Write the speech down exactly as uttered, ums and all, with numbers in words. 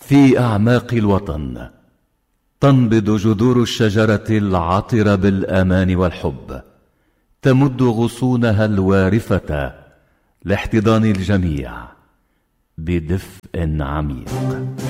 في أعماق الوطن تنبض جذور الشجرة العطرة بالأمان والحب، تمد غصونها الوارفة لاحتضان الجميع بدفء عميق.